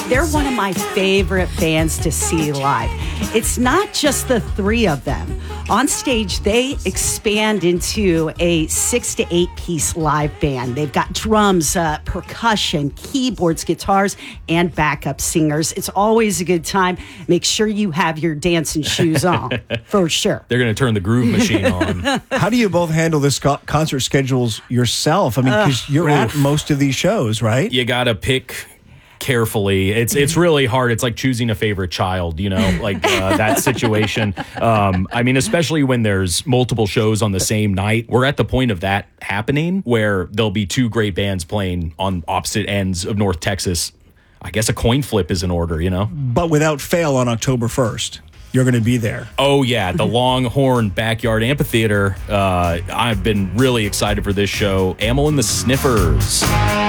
They're one of my favorite bands to see live. It's not just the three of them. On stage, they expand into a 6 to 8 piece live band. They've got drums, percussion, keyboards, guitars, and backup singers. It's always a good time. Make sure you have your dancing shoes on, for sure. They're going to turn the groove machine on. How do you both handle this concert schedules yourself? I mean, because you're at most of these shows, right? You got to pick carefully. It's really hard. It's like choosing a favorite child, like that situation. I mean, especially when there's multiple shows on the same night. We're at the point of that happening where there'll be two great bands playing on opposite ends of North Texas. I guess a coin flip is in order, But without fail on October 1st. You're going to be there. Oh, yeah. The Longhorn Backyard Amphitheater. I've been really excited for this show. Amyl and the Sniffers.